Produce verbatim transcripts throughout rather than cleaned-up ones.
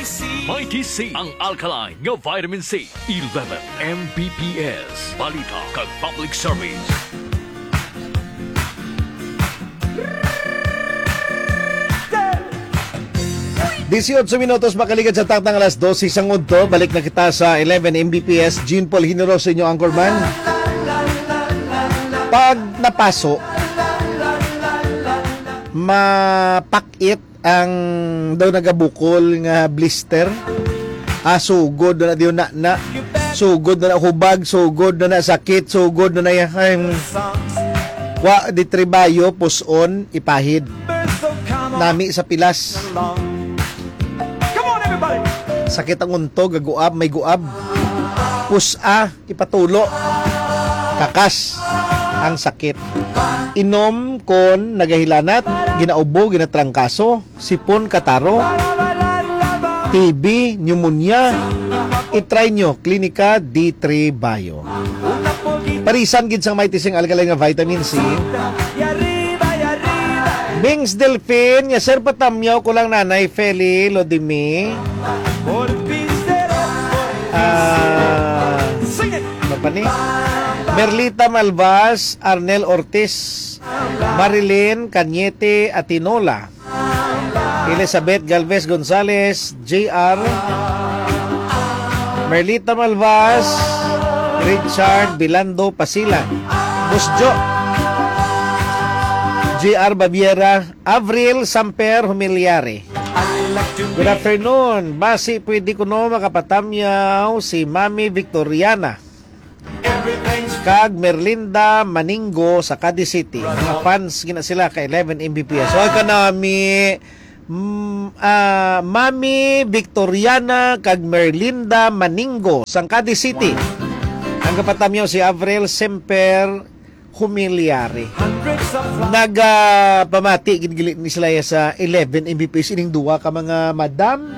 Mighty C ang alkaline nga vitamin C. eleven M B P S. Balita kag public service. eighteen minutos makaligad sa taktang alas dose isang udto. Balik na kita sa eleven M B P S. Jean Paul Hinero sa inyo, Anchorman. Pag napaso, mapakit ang daw nagabukol nga blister. Ah, sugod na diyo na na. Sugod na na hubag, sugod na na sakit, sugod na na yung wa di tribayo, puson, ipahid. Nami sa pilas. Sakit ang untog, gaguab, may guab. Pusa, ipatulo. Kakas ang sakit. Inom kon nagahilanat, ginaubo, ginatrangkaso, sipon, kataro, T B, pneumonia. I-try nyo, Klinika D three Bio. Parisan gid sang may tising alkaline nga vitamin C. Bings Delphine, ya sir patamyaw ko lang nanay Feli Lodimi. Ah, uh, pa ni? Merlita Malvas, Arnel Ortiz, Marilyn Cañete Atinola, Elizabeth Galvez Gonzalez, J R, Merlita Malvas, Richard Bilando Pasilan, Busjo, J R Babiera, Avril Samper Humiliare. Good afternoon. Basi pwede ko no makapatamyaw si Mami Victoriana kag Merlinda Maningo sa Cadiz City. Mga fans gina sila ka eleven M B P S. So ka nami mm, uh, Mami Victoriana kag Merlinda Maningo sa Cadiz City. Ang kapatamyaw si Avril Semper Humiliare. Naga pamati gid ni sila sa eleven M B P S ining duwa ka mga madam.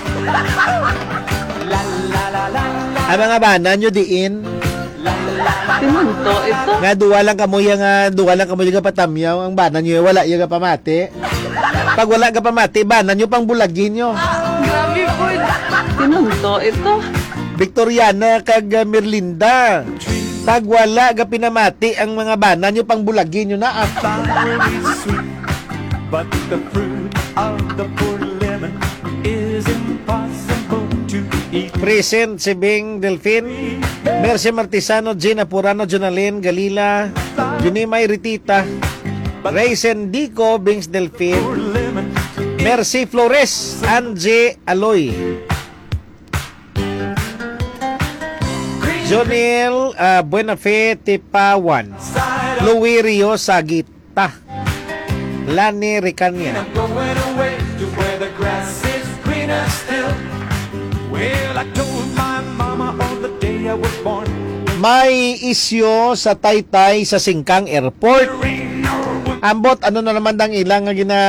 Ang mga bana nyo diin. Tinunto ito. Nga duwa lang kamo yang duwa lang kamo yung patamyaw ang bana nyo wala yung pamati. Pag wala ka pamati, bana nyo pang bulagin nyo. Grabe po. Tinunto ito. Victoriana kag Merlinda. Pag wala ka pinamati ang mga bana nyo pang bulagin nyo na. But the fruit of the poor lemon is impossible to eat. Present si Bing Delphine, Mercy Martisano, Gina Purano, Jonalyn Galila, Junimay Ritita, Raysen Dico, Bings Delphine, Mercy Flores, Angie Aloy, Jonel uh, Buenafe Tipawan, Louis Rio Sagita, Lani Ricania. May isyo sa Taytay sa Singkang Airport. Ambot ano na naman dang ilang nga gina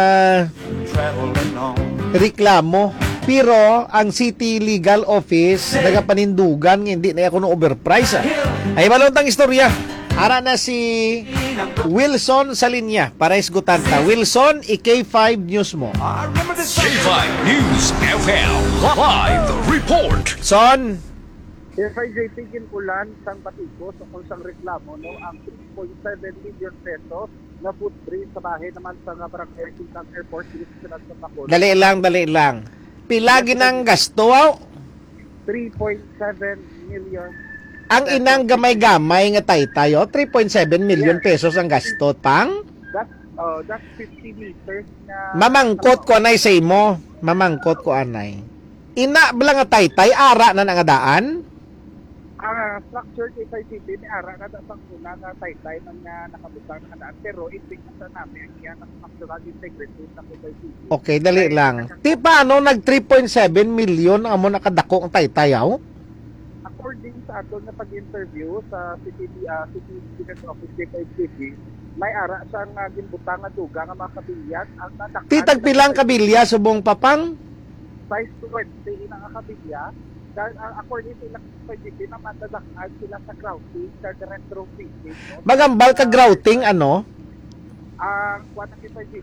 reklamo. Pero ang City Legal Office nagapanindugan nga hindi na ako no overprice. Ah. Ay balontang istorya. Ara na si Wilson sa linya para isgutanta. Wilson, i-K five News mo. K five News F M Live Report. Son, F I J Tigin Ulan, San Patico, sa kung sang reklamo, no, ang three point seven million pesos na food bridge sa bahay naman sa Barangay Singkang Airport, dito sa Bacolod. dali lang, dali lang. Pilagi ng gasto, wow. three point seven million. Ang inang gamay-gamay nga Taytay, oh, three point seven million pesos ang gasto, pang? That's, uh, that's fifty meters na... Mamangkot ko anay sa imo. Mamangkot ko anay. Ina bala nga Taytay, ara na nga daan? Ang structure kay F I J T, may ara na datang una nga Taytay man nga nakabutang na daan. Pero hindi sa namin, ang iyan ang structural integrity ng F I J T. Okay, dali lang. Ti paano nag three point seven million ang mo nakadako ang Taytay, oh? According sa ato na pag-interview sa City uh, City Business Office kay F I J T, may ara siyang uh, ginbutang nga duga nga mga kabilyan. Ang nadakhan... Titag pilang kabilya subong papang? Size twenty inang kabilya. Dahil uh, according to ilang F I J T, na matadakhan sila sa grouting, sa retrofitting. No? Magambal ka grouting, ano? Ang uh, kuha ng F I J T,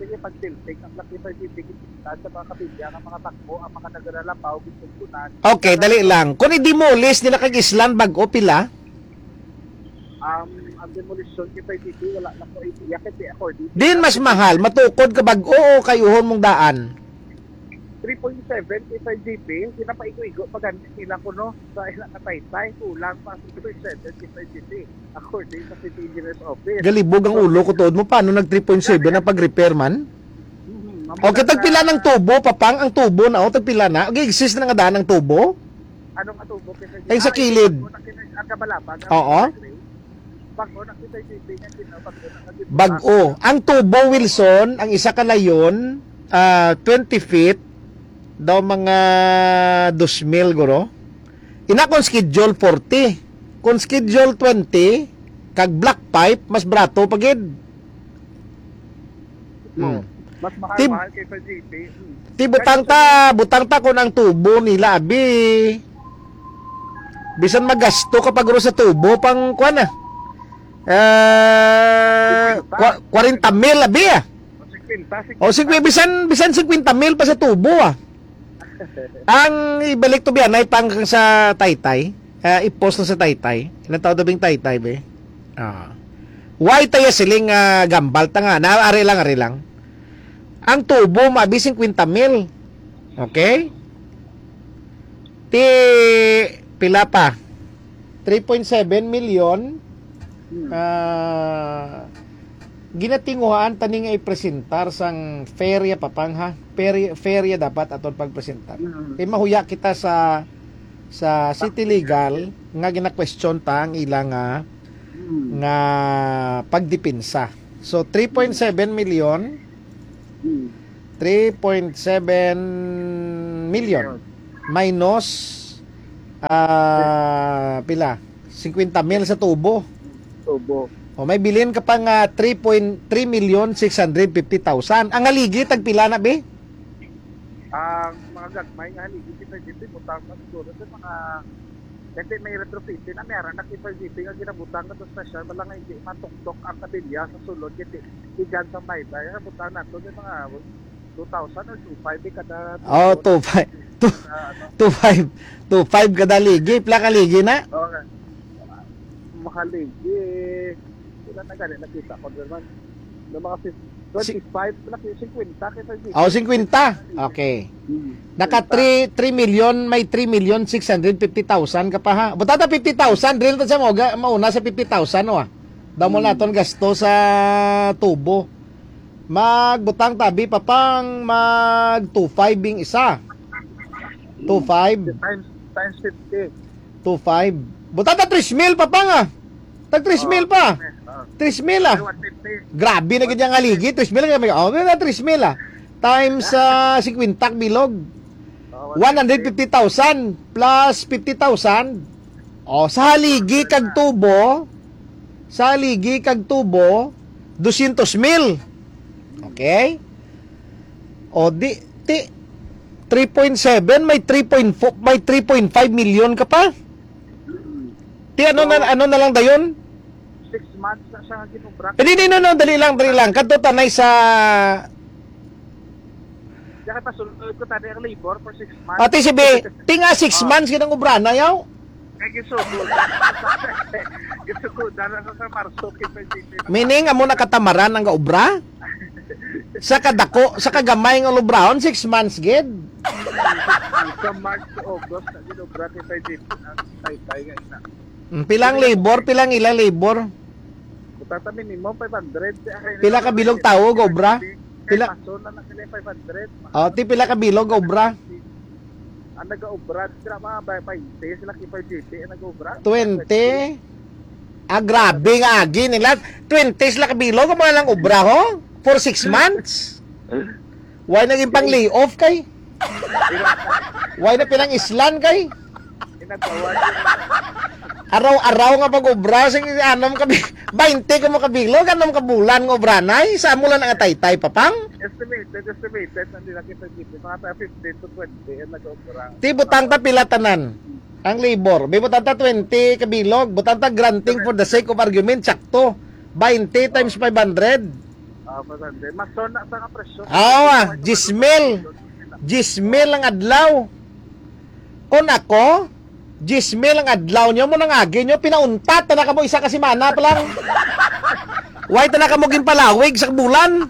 sige, pag tilting, ang laki sa G P, kita sa mga kapilya, ang mga takbo, ang mga nagralapaw, gisuntunan. Okay, dali lang. Kung i-demolish nila kag islan bag-o pila, Um, ang demolition kita G P, wala na ko idea kasi according din mas mahal, matukod ka bag-o o kayuhon mong daan. three point seven kita G P, kinapaigo-igo pag nila ko no, sa ilang kataytay, kulang pa sa three point seven kita G P, according sa City Engineer's Office. Galibog ang ulo ko tuod mo, paano nag three point seven ang pag-repair man? Mhm, O tagpila ng tubo, papang ang tubo na, o tagpila na, okay, exist na nga daan ng tubo? Anong atubo kita G P? Ay, sa kilid. Ang kabalabag. Oo. Bago na kita G P, bago na kita Bag-o. Ang tubo, Wilson, ang isa ka layon, ah, twenty feet, daw mga two mil guro. Ina kung schedule forty. Kung schedule twenty, kag black pipe, mas brato pagid. Hmm. Mas Tib- mahal-mahal kaysa G P. Hmm. Ti butang ta, butang ta kung ang tubo nila, abi. Bisan magasto kapag guro sa tubo, pang kuan na. Eh, kwa- forty mil, abi ah. O, O sige, bisan bisan fifty mil pa sa tubo ah. Ang ibalik to biyan ay pang sa Taytay. Uh, i-post na sa Taytay. Ilang taon na bing Taytay be? Ah. Why tayo siling uh, gambal ta nga? Na ari lang ari lang. Ang tubo mabi fifty mil. Okay? Ti pila pa? three point seven million. Ah, ginatinguhan tani nga i-presentar sang ferya papang ha. Ferya, ferya dapat aton pagpresentar. Mm. Kay mahuya kita sa sa City Legal nga gina-question ta ang ilang nga Hmm. nga pagdepensa. So three point seven million, Hmm. three point seven million minus ah pila? fifty mil sa tubo. Tubo. O may bilhin ka pang uh, three point three million six hundred fifty thousand. Ang aligi tagpila na be? Ang mga gagmay nga haligi kita G P, butang pa siguro sa mga kasi may retrofitting na meron na kita G P nga ginabutang na to special wala nga hindi matuktok ang kabilya sa sulod kasi igan sa may bayan butang na to yung mga two thousand or two five kada Oh, two five two five two five kada ligi. Pila ka ligi na? okay. Mahaligi wala na ganit nakita ko naman ng mga twenty-five laki fifty kita G P. Oh, fifty. Okay. Hmm. Naka three million, may three million six hundred fifty thousand ka pa ha. Butata fifty thousand, drill ta sa moga, mauna sa fifty thousand o ah. Daw mo naton gasto sa tubo. Magbutang tabi pa pang mag two five bing isa. two five, times times fifty. two five. Butata three mil pa pang ah. Tag three mil pa. Ah, three mil ah. one fifty. Grabe na ganyan aligi, three mil nga may. Oh, na three mil ah. Times sa uh, fifty bilog. one hundred fifty thousand plus fifty thousand. O, sa haligi kag tubo, sa haligi kag tubo, two hundred mil. Okay? O, di, ti, three point seven, may three point four, may three point five million ka pa? Ti, ano na, ano na lang dayon? Six months na siya ginubrak. Hindi, hindi, no, no, dali lang, dali lang. Kadto tanay sa, Kaya pasunod ko tadi ang labor for six months. ate si Be, tinga six months kinang ubrana yaw. Kaya gisugod. Gisugod na sa Marso kita G P. Meaning, amo na katamaran ng gaubra? Sa kadako, sa kagamay ng lubrahon, six months, gid. Sa March to August na ginubrak kita G P. Tay-tay nga ina. Mm, Pilang labor, pilang ilang labor? Kutata minimum five hundred. Pila ka bilog tao, gaubra? Pila- Pila? Paso na na sila five hundred. O, ti pila ka bilog, gaubra? Ang nag-obra, sila mga twenty, sila kipa G P, ang nag-obra. twenty? Ah, grabe nga, agi nila. twenty sila ka bilog, ang mga lang ubra, ho? For six months? Why naging pang layoff kay? Why na pinang islan kay? Inagbawan. Araw-araw nga pag-ubra, sige, anam ka, twenty ka mo kabilog, anam ka bulan nga ubra na, sa mo lang nga taytay papang. Estimated, estimated, hindi lang kita G P, mga fifteen to twenty, ang nag-obra. Ti butang ta pila tanan ang labor. May butang ta twenty kabilog, butang ta granting for the sake of argument sakto. twenty times five hundred. Ah, patanda. Mas so na sa presyo. Oo ah, Gismel. Gismel ang adlaw. Kung ako, Gismel ang adlaw nyo mo nang agi nyo, pinauntat na ka mo isa ka semana pa lang. White na ka mo ginpalawig sa bulan.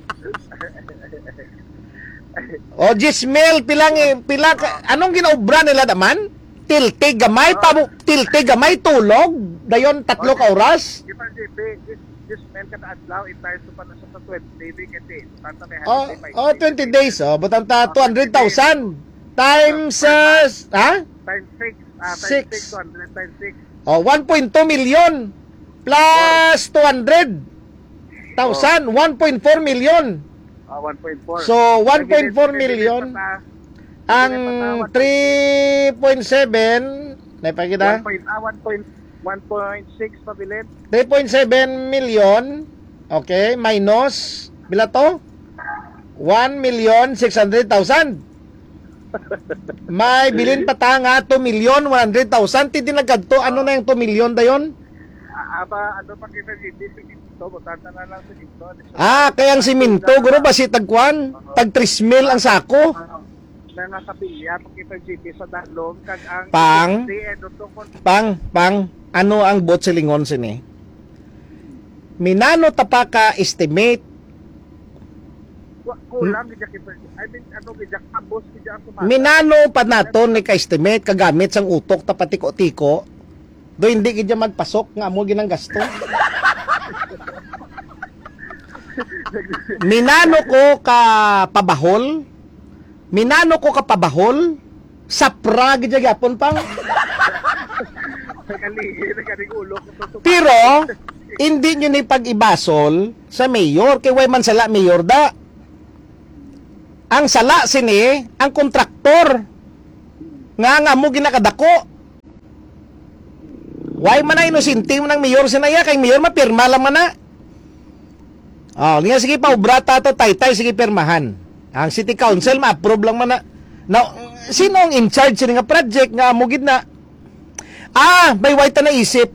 O Gismel, pilang, pila, anong ginaobra nila naman? Tilti gamay, pamo, tilti gamay, tulog. Dayon, tatlo ka oras. Kita J P, Gismel ka na adlaw, itay so pa na siya sa twenty day kasi. Tanta may Oh, holiday, oh, twenty days, oh. Butang ta, two hundred thousand. Times, uh, ha? Times six. Ah, times Six. six. two hundred times six. Oh, one point two million. Plus two hundred thousand. one point four million. Ah, one point four. So, one point four million. Ang three point seven, naipakita? Ah, one point six pabilin. three point seven million. Okay, minus, bila to? one million six hundred thousand. May bilin pa ta nga two million one hundred thousand. Titinagad to, ano na yung two million dayon? Aba, ano pa kita G P, siminto, butata na lang siminto. Ah, kayang siminto, guro ba si tagkuan? Tag three mil ang sako. Na nasa pilya, pakita G P sa dalong, kag ang... Pang? Eh, dito kung Pang, pang, ano ang bot silingon sini? Minano tapaka estimate wa- kulang, gidya kita, I mean, ano, gidya, abos, gidya ang sumata. Minano pa naton ni ka-estimate kagamit sang utok tapatiko-tiko. Do hindi gidya magpasok nga amo ginang gasto. Minano ko ka pabahol? Minano ko ka pabahol? Sapra gidya gyapon pang. Nagalihi, nagaling ulo ko sa sumata. Pero hindi nyo ni pag-ibasol sa mayor kay way man sala mayor da. Ang sala sini ang kontraktor. Nga nga mo ginakadako. Why man na inusinti mo ng mayor sinaya kay mayor mapirma lang man na. Oh, nga sige pa ubrata to taytay sige pirmahan. Ang city council ma-approve lang man na. Now, sino ang in charge sa nga project nga mo gid na? Ah, may white na isip.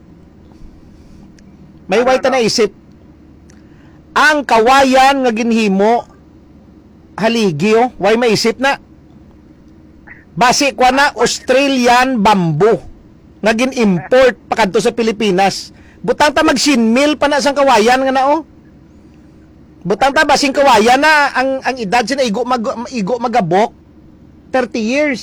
May white na isip. Ang kawayan nga ginhimo haligi oh, why maisip na? Basi kwa na Australian bamboo nga gin-import pa kadto sa Pilipinas. Butang ta mag-sinmil pa na sang kawayan nga na oh. Butang ta basing kawayan na ang ang edad sina igo mag igo magabok thirty years.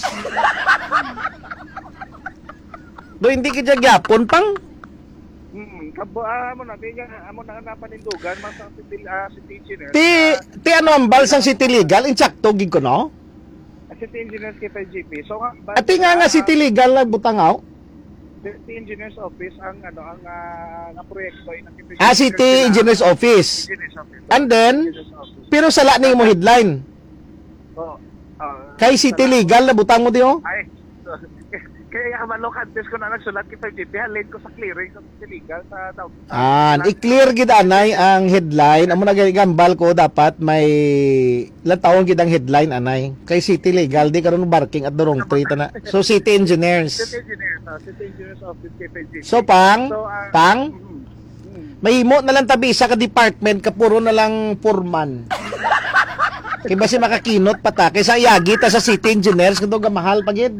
Do hindi kita gyapon pang Hmm, kabo amo na biya amo na napanindugan man sa city ah, city engineer. ti ti ano ang balsang city legal insakto gid ko no? Ah, city engineers kita G P. So nga At nga nga city legal lang butangaw. city engineers office ang ano ang uh, ang proyekto ay nakita. Ah, city engineer's office. Engineers office. And then, Engineers office. pero sala ni mo headline. So, ah, Kay city legal na butang mo diyo. ay so, kaya kamalo kantes ko na nagsulat kita G P halin ko sa clearing sa city legal sa daw. Ah, i-clear gid anay ang headline. Amo na gambal ko dapat may ilang taon gid ang headline anay. Kay city legal di karon barking at the wrong tree na. So city engineers. City engineers, uh, city engineers office kita G P. So pang So, ah, pang mhm. Mhm. mahimo na lang tabi isa ka department ka puro na lang foreman. Kay basi makakinot pa ta kaysa iyagi ta sa city engineers kundo ga mahal pa gid.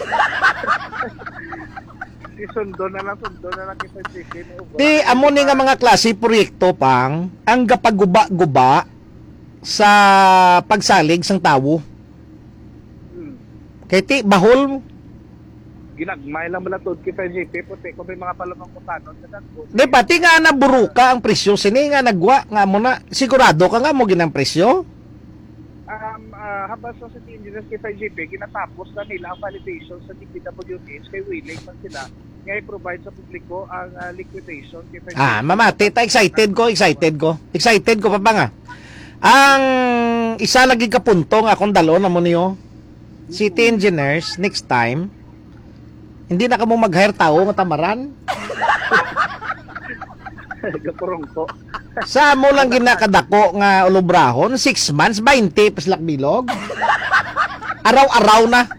Si sundo na lang, sundo na lang kita G P. Di amo ni nga mga klase proyekto pang ang gapaguba-guba sa pagsalig sang tawo. Hmm. Kay ti bahol Ginagmay lang malatod kita G P. Puti ko may mga palamang kutanon. di pati nga naburuka ang presyo sini nga nagwa nga mo na sigurado ka nga mo ginang presyo. Um, uh, habang sa city engineers kita G P, kinatapos na nila ang validation sa D P W H kay willing man sila nga i-provide sa publiko ang uh, liquidation kita G P. Ah, mamati ta excited ko, excited ko. Excited ko pa ba nga. Ang isa lagi ka punto nga akong dalo na mo niyo. City engineers next time hindi na ka mo mag-hire tao nga tamaran. Gapurong ko. Sa mo lang ginakadako nga ulubrahon, six months, twenty paslak bilog. Araw-araw na.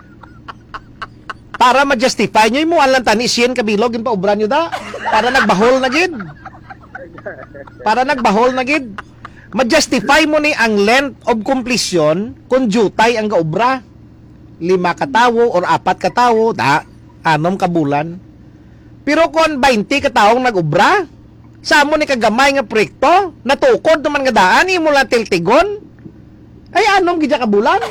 Para ma-justify nyo, mo alang tani siyen kabilog, yung paubran nyo da. Para nagbahol na gid. Para nagbahol na gid. ma-justify mo ni ang length of completion kung jutay ang gaobra. Lima katawo or apat katawo, da, anom ka bulan. Pero kung twenty katawong nag-obra, sa mo ni kagamay nga proyekto, natukod naman nga daan, imo lang tiltigon, ay anom gidya ka bulan.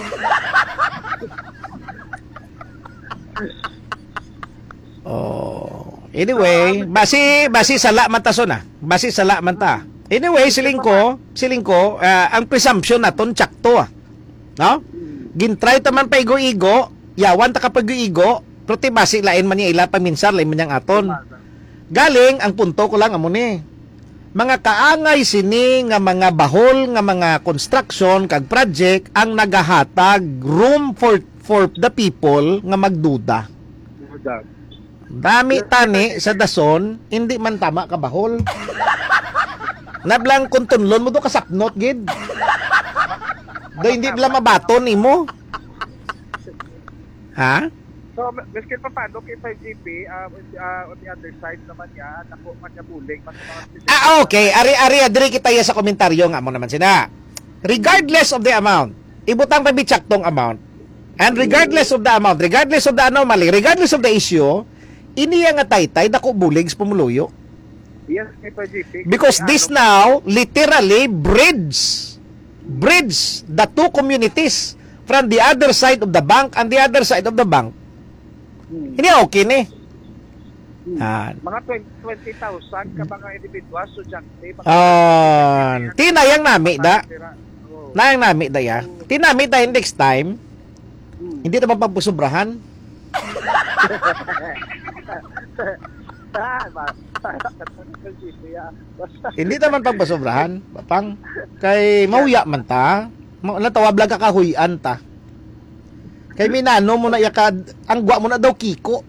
Oh, anyway, basi basi sala man ta so na. Basi sala man ta. Anyway, siling ko, siling ko, ah, ang presumption naton tsakto ah. No? Gintry ta man pa igo-igo, yawan ta kapag igo, pero ti basi lain man niya ila paminsan lain man yang aton. Galing ang punto ko lang amo ni. Mga kaangay sini nga mga bahol nga mga construction kag project ang nagahatag room for for the people nga magduda. Dami tani sa dason, hindi man tama ka bahol. Nablang kuntunlon mo do kasapnot gid. Do hindi bala mabaton nimo. Ha? So, miski pa paano kay five G P, uh, uh, on the other side naman niya, naku, kanya buling. Ah, okay. Ari-ari, adiri kita ya sa komentaryo nga mo naman sina. Regardless of the amount, ibutang pa bitsaktong amount, and regardless of the amount, regardless of the anomaly, regardless of the issue, iniya nga taytay, dako bulig sa pumuluyo. Yes, kay five G P. Because this now, literally, bridge, bridge the two communities from the other side of the bank and the other side of the bank. Hmm. Hindi okay ni. Ah. Mga twenty thousand ka mga individual, estudyante. Ah, tinayang nami da. Nayang nami da ya. Tinami da next time. Hindi naman pagpusobrahan. Hindi naman pagpasobrahan, papang. Kay mauya man ta. Natawa vlog ka kahuyan ta. Kay minano mo na yakad, ang gwa mo na daw kiko.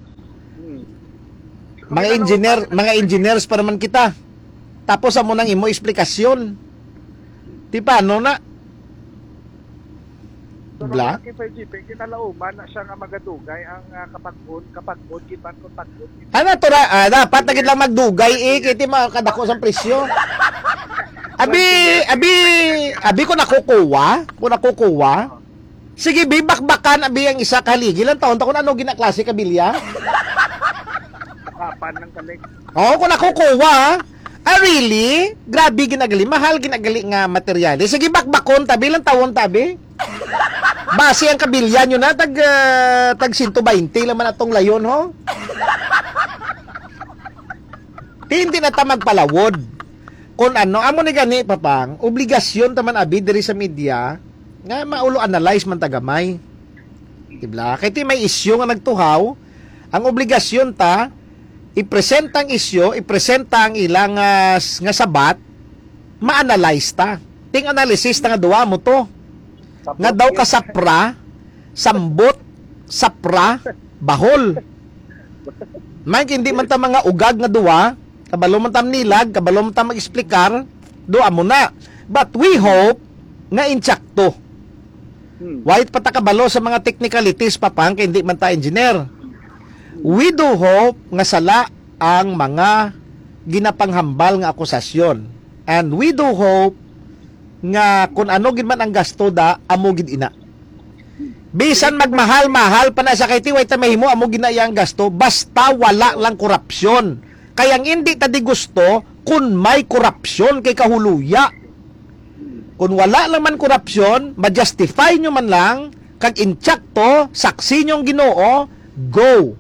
Mga engineer, mga engineers pa naman kita. Tapos amo nang imo eksplikasyon. Ti paano na? Bla? Kay five G P, kinalauman na siya nga magadugay ang uh, kapag-on, kapag-on, kipan ko pag-on. Ano to ra? Ah, dapat na gid lang magdugay eh, kay ti makadako sa presyo. Abi, abi, abi ko nakukuha, ko nakukuha. Sige, bibakbakan abi ang isa kaligi lang taon ta kun ano ginaklase ka bilya. Kapan ng kalig. Oo, kung nakukuha. Ah, really? Grabe ginagali. Mahal ginagali nga materyales. Sige, bakbakon tabi lang taon tabi. Base ang kabilya nyo na tag uh, tag one twenty laman atong layon ho. Hindi na ta magpalawod. Kung ano, amo ni gani papang, obligasyon taman abi diri sa media nga maulo analyze man tagamay. Diba? Kaya ti may issue nga nagtuhaw, ang obligasyon ta i-presenta ang issue, i-presenta ang ilang uh, nga sabat, ma-analyze ta. Ting analysis ta nga duwa mo to. Nga daw ka sapra, sambot, sapra, bahol. Man hindi man ta mga ugag nga duwa, kabalo man tam nilag, kabalo man tam mag-explikar, duwa mo na. But we hope nga intsakto. Hmm. Wait pa ta kabalo sa mga technicalities papang kay hindi man ta engineer. We do hope nga sala ang mga ginapanghambal nga akusasyon. And we do hope nga kung ano gid man ang gasto da amo gid ina. Bisan magmahal-mahal pa na sa kay tiway ta mahimo amo gid na iyang gasto basta wala lang korupsyon. Kayang hindi ta di gusto kung may korupsyon kay kahuluya. Kung wala lang man korupsyon, ma-justify nyo man lang, kag intsakto, saksi nyong Ginoo, go.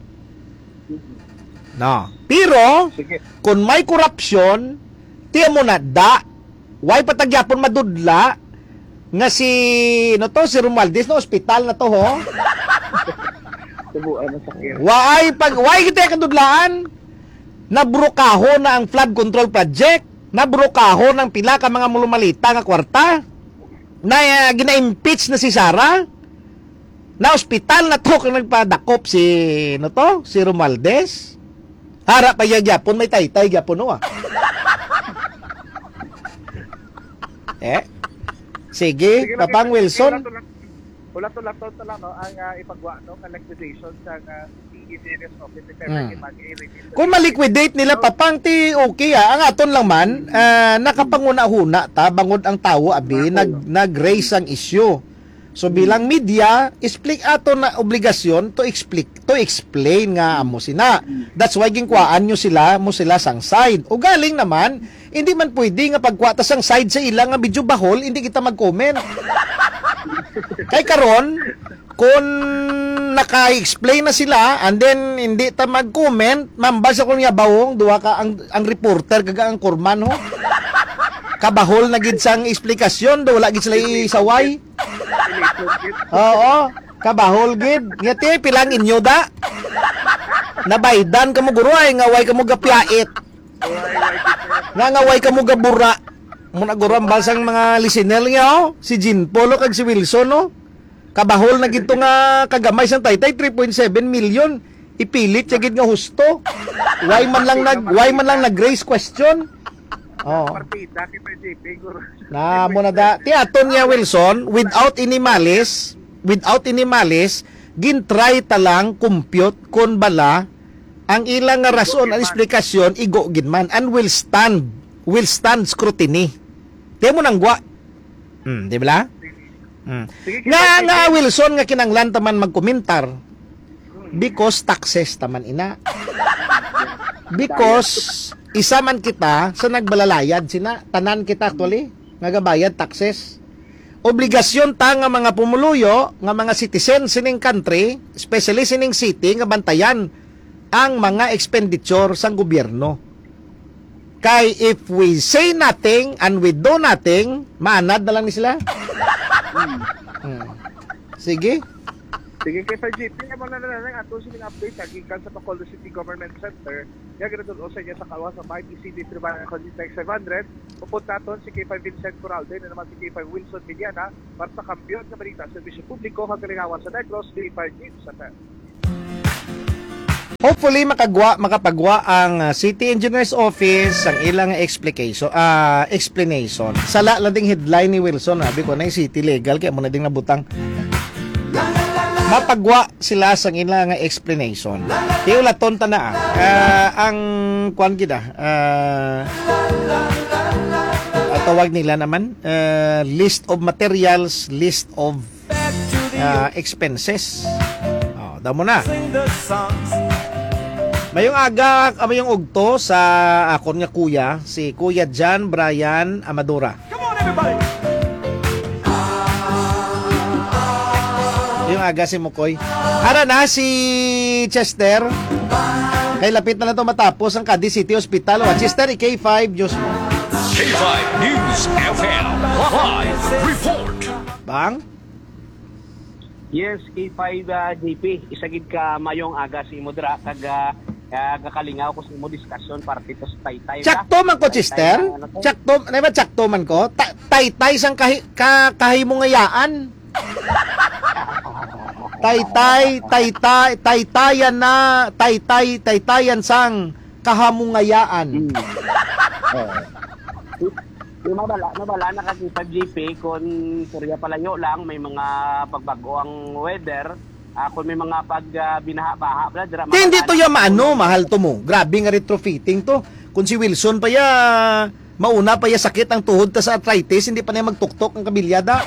No. Pero, kung may korupsyon, tiyan mo na, da, way patagyapon madudla, nga si, no to, si Romualdez na ospital na to, ho? Way, pag, way kita kadudlaan, nabrokaho na ang flood control project, nabrokaho ng pila ka mga mulumalita nga kwarta, na uh, gina-impeach na si Sara, na ospital na to kung nagpadakop si, no to, si Romualdez. Harap pa yung Japon, may tay-tay Japon, no, ah. Eh, sige, sige Papang Wilson. Wala to lang to lang no ang uh, ipagwa no ang legislation sa uh, engineer's office if ever Hmm. mag-i-release. Kung maliquidate nila papangti okay ah. Ang aton lang man ah, nakapanguna-huna ta bangod ang tawo abi nag nag-raise ang issue. So bilang media, explain ato na obligasyon to explain to explain nga amo sina. That's why ginkwaan nyo sila mo sila sang side. O galing naman, hindi man pwede nga pagkwata sang side sa ilang nga medyo bahol, hindi kita mag-comment. Kay karon, kung naka-explain na sila and then hindi ta mag-comment, mambasa ko niya bawong duha ka ang, ang reporter kaga ang kurman ho. Kabahol na gid sang eksplikasyon, do wala gid sila isaway. Oo, kabahol gid. Ngati pilang inyo da. Nabaydan kamo guro ay ngaway kamo gapyait. Nga ngaway kamo gabura. Muna guro ang balsang mga listener niya oh. Si Jean Polo kag si Wilson no. Kabahol na gid to nga kagamay sang taytay three point seven million. Ipilit siya gid nga husto. Why man lang nag why man lang nag-raise question? Oh. Partida kay J P guro. Na mo na da. Ti aton niya Wilson without any malice, without any malice, gintry ta lang compute kon bala ang ilang nga rason ang eksplikasyon igo gid man and will stand will stand scrutiny. Ti mo nang gwa. Hmm, di ba? Hmm. Nga nga Wilson nga kinanglan taman magkomentar because taxes taman ina. Because isa man kita sa nagbalayad sina tanan kita actually nagabayad taxes. Obligasyon ta nga mga pumuluyo nga mga citizen sining country, especially sining city nga bantayan ang mga expenditure sang gobyerno. Kay if we say nothing and we do nothing, maanad na lang ni sila. Hmm. Sige. Sige kay J P, mo na na lang ato sining update sa gikan sa Bacolod City Government Center. Ya gradul usa niya sa kawas sa five E C D Tribunal Contact seven hundred. Pupunta aton si K five Vincent Coralde na naman si K five Wilson Mediana para sa kampiyon sa balita sa serbisyo publiko kagalingawan sa Negros, K five News sa T E D. Hopefully makagwa makapagwa ang uh, City Engineers Office ang ilang explication uh, explanation. Sala lang ding headline ni Wilson, sabi ko na yung city legal kaya mo na ding nabutang. Mapagwa sila sa ilang explanation. Tiula tonta na ah. Uh, ang kuan kita uh, tawag nila naman uh, list of materials, list of uh, expenses. Oh, damo na. Mayong aga, mayong ugto sa akon nga kuya, si Kuya John Brian Amadora. Come on, everybody! Yung aga si Mukoy. Ara na si Chester. Kay lapit na lang ito matapos ang Cadiz City Hospital. O, Chester, K five, Diyos mo. K five News F M Live Report. Bang? Yes, K five uh, J P. Isagid ka mayong aga si Modra kag uh, gakalingaw ko sa imo diskusyon para dito sa Taytay. Tsakto man ko, Chester. Tsakto, ano ba tsakto man ko? Ta- Taytay sang kahi, ka, kahimungayaan. Taytay, taytay, taytayan na, taytay, taytayan sang kahamungayaan. Hmm. Oh. Yung mabala, mabala nakakita J P kung Surya Palayo lang may mga pagbago ang weather, uh, kung may mga pag uh, binaha-baha bla dira. Hindi to ya maano, mahal to mo. Grabe nga retrofitting to. Kung si Wilson pa ya mauna pa ya sakit ang tuhod ta sa arthritis, hindi pa na magtuktok ang kabilyada.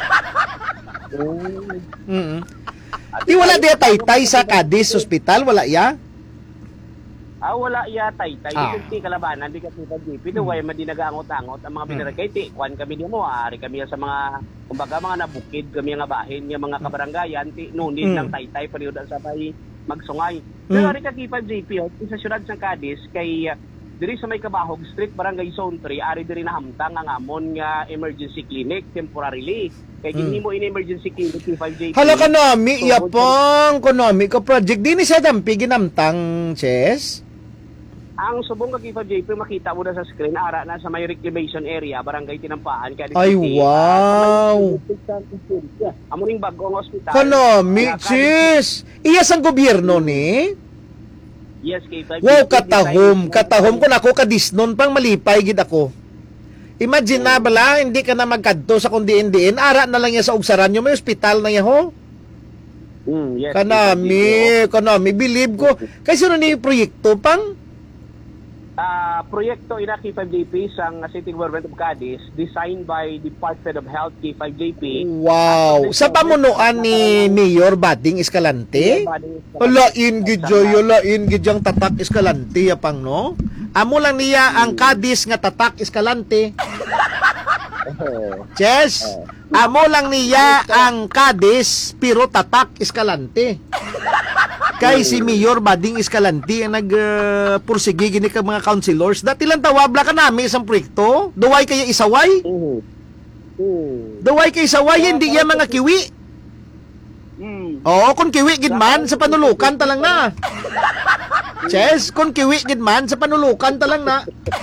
Mm. Di wala dia taytay sa Cadiz Hospital, wala ya? Ah, wala iya Taytay. Ah. Di kalabanan, di kasi sa J P. Do, way madinagangot-angot ang mga binarakayti. Kuan kami niya mo, ari kami sa mga, kumbaga mga nabukid, kami nga bahin, yung mga kabaranggayan, ti, nunin Mm. ng Taytay, paniudan sa may magsungay. Pero Mm. ari kakipan J P, sa syudad sa Cadiz, kay uh, diri sa may Kabahog Street, Barangay Zone three, ari diri nahamtang ang amon nga emergency clinic temporarily. Kay kini mo in emergency clinic K five J P. Hala ka nami, So, yapang konomi ka project. Di ni siya dampi ginamtang, Chess? ang subong kag K five J P makita mo na sa screen ara na sa may reclamation area barangay Tinampaan kay Ay, wow. Amo ning bagong ospital. Konomi, Kaya, Chess. Iya sang gobyerno ni? Yes, K five Wow, katahom. Katahom ko na ako kadisnon pang malipay gid ako. Imagine na bala, hindi ka na magkadto sa kundi indiin. Ara na lang niya sa ugsaran nyo. May ospital na niya ho. Mm, yes, Kanami, kanami, believe ko. Kasi ano ni proyekto pang? Ah, proyekto ina K five J P sang City Government of Cadiz, designed by Department of Health K five J P. Wow. Sa pamunuan ni Mayor Bading Escalante? Lain gid yo, lain gid yang tatak Escalante ya pang no? Amo lang niya ang Cadiz nga tatak Escalante. Yes. Amo lang niya ang Cadiz pero tatak Escalante. Kay si Mayor Bading Escalante ang nagpursige uh, gini ka mga councilors. Dati lang tawabla ka nami isang proyekto. Duway kaya isaway. Mm. Mm. Duway kay isaway, hindi yan mga kiwi. Mm. Oo, kung kiwi gid man sa panulukan talang na. Yes, kung kiwi gid man sa panulukan talang na.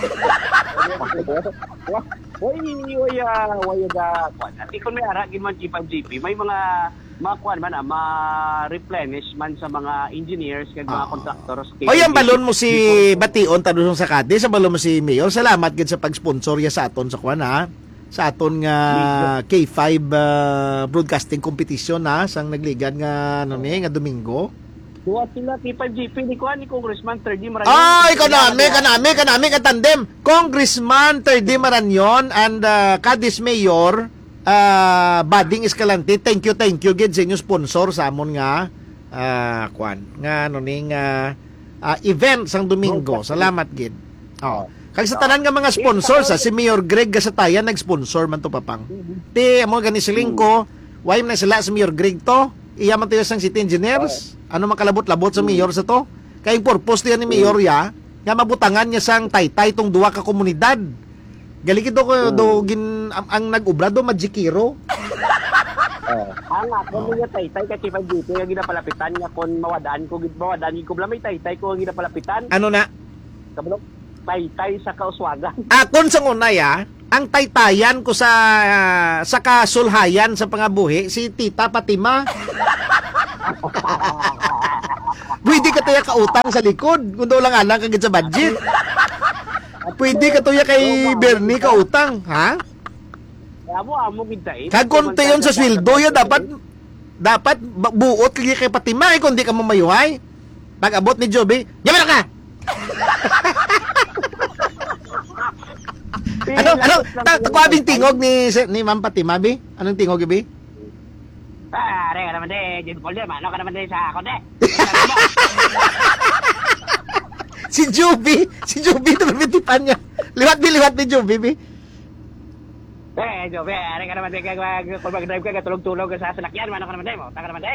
Oy, oy, oy, da. Ati kun may ara gid man K five J P, may mga mga kuan man, ah, ma-replenish man sa mga engineers kag mga contractors. O yan, balon mo si Bation tanong sa Cadiz, sa balon mo si Mayor. Salamat gid sa pag-sponsor ya sa aton sa kuan ha. Sa aton nga K five uh, broadcasting competition ha, sang nagligan nga ano ni nga Domingo. Duwa sila K five J P ni kuan ni Congressman third D Maranyon. Ay, kanami, kanami, kanami ka tandem. Congressman third D Maranyon and uh, Cadiz Mayor uh, Bading Escalante. Thank you, thank you gid sa inyo sponsor sa amon nga uh, kuan nga ano ni nga uh, event sang Domingo. Salamat gid. Oh. Kag sa tanan nga mga sponsor sa si Mayor Greg Gasatayan nag-sponsor man to papang. Ti amo gani siling ko, why man sila sa Mayor Greg to? Iya man tayo sang city engineers. Ano makalabot-labot sa mayor sa to? Kay purpose niya ni mayor ya, nga mabutangan niya sang taytay tong duwa ka komunidad. Gali kito ko do gin ang, ang nag-ubra do Majikiro. Oh. Ang ako niya taytay ka K five J P nga ginapalapitan nga kon mawadaan ko gid mawadaan ko bla may taytay ko nga ginapalapitan. Ano na? Kabalo taytay sa kauswagan. Akon sa una ya, ang taytayan ko sa uh, sa kasulhayan sa pangabuhi si Tita Fatima. Pwede ka tuya kautang sa likod kung daw lang alang kagid sa budget. Pwede ka tuya kay Bernie kautang, ha? Amo amo gid tay. Kag konti yon sa sweldo ya dapat dapat buot kay kay Fatima eh, kung di ka mamayuhay. Pag abot ni Joby, yaman ka. ano ano takwabing tingog ni ni Ma'am Fatima bi? Anong tingog bi? Ah, re naman de, jud polde man, ano ka naman de sa ako de. Si Joby, si Joby to bitipan niya. Liwat bi liwat ni Joby bi. Eh, Joby, re ka naman de kag kung mag-drive ka tulog-tulog ka sa sasakyan, ano ka naman de mo? Taka naman de.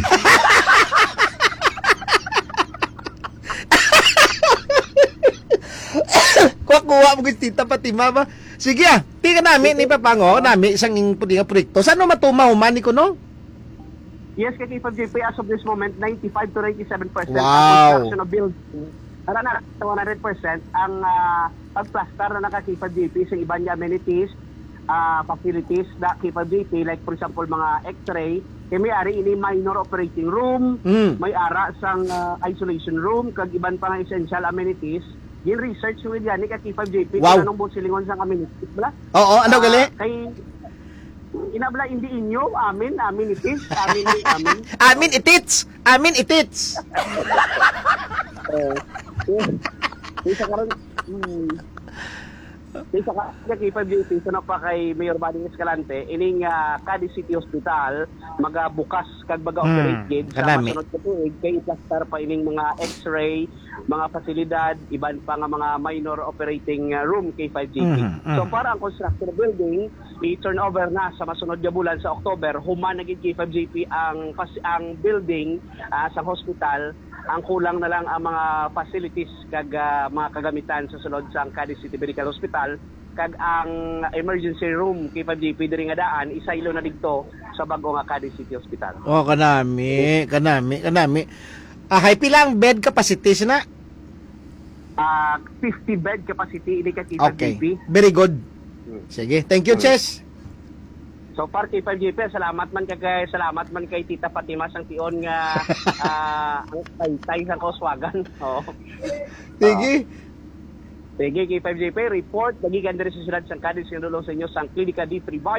Kuha-kuha mo gusto Tita Fatima ba? Sige ah, tika namin ni Papango, namin isang puti nga proyekto. Saan mo matumaw man ko no? Yes, kay K five J P as of this moment, ninety-five to ninety-seven percent wow. ang construction of building. Para na one hundred percent ang uh, pagplaster na naka K five J P sa ibang amenities, uh, facilities na K five J P, like for example mga X-ray, kay may ari ini minor operating room, mm. may ara sang uh, isolation room, kag iban pa nga essential amenities. Yung research with yan ni ka K five J P, wow. kung anong silingon sang amenities, bala? Oo, ano uh, gali? Kay inabla hindi inyo, amin, amin itis, amin, amin. Amin itits, amin itits. Eh, isa karon, hmm, isa ka K five J P, so pa kay Mayor Bading Escalante, ining uh, Cadiz City Hospital, magabukas kag baga-operate hmm, gid sa masunod ko tuig, kay iplaster pa ining mga X-ray, mga pasilidad, iban pa nga mga minor operating uh, room K five J P. Mm, mm. So para ang construction building, i-turnover na sa masunod nga bulan sa October, human na gid K five J P ang ang building uh, sa hospital. Ang kulang na lang ang mga facilities kag uh, mga kagamitan sa sulod sa Cadiz City Medical Hospital, kag ang emergency room K five J P diri nga daan isaylo na didto sa bag-o nga Cadiz City Hospital. Oh, kanami, kanami, kanami. Ah, hay pilang bed capacity na? Uh, fifty bed capacity ini ka K five okay. J P. Very good. Sige, thank you, Chess. So far K five J P, salamat man kay salamat man kay Tita Fatima sang tion nga uh, ang tay sang Koswagan. Oh. Sige. Sige, K five J P report, nagikan diri sa siyudad sang Cadiz nga dulong sa inyo sang Klinika D. Fribayo,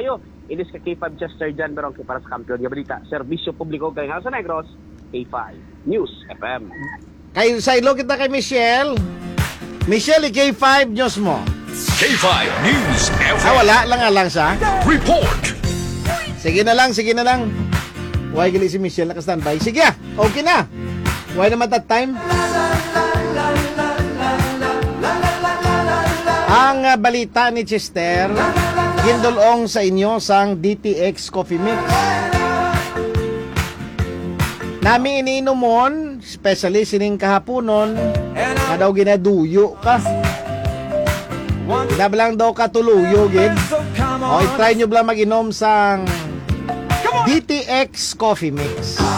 Inis ka K five Chester dyan, meron kay para sa kampiyon nga balita. Serbisyo publiko kay nga sa Negros, K five News F M. Kay sa ilo kita kay Michelle. Michelle, K five news mo. K five News F Ah, M. wala lang nga lang sa. Report. Sige na lang, sige na lang. Huwag gali si Michelle naka-standby. Sige ah, okay na. Huwag naman that time. Ang uh, balita ni Chester, gindulong sa inyo sang D T X Coffee Mix. Nami iniinomon, especially sining kahaponon, na daw ginaduyo ka. Dabalang daw katuluyo, gid. O, i-try nyo lang mag-inom sang D T X Coffee Mix.